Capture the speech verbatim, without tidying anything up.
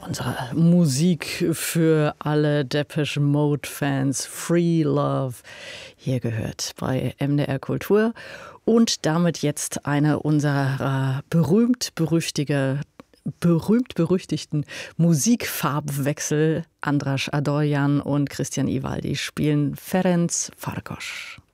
unsere Musik für alle Depeche Mode-Fans. Free Love. Hier gehört bei M D R Kultur. Und damit jetzt eine unserer berühmt-berüchtiger berühmt-berüchtigten Musikfarbwechsel. Andras Adorjan und Christian Ivaldi spielen Ferenc Farkas.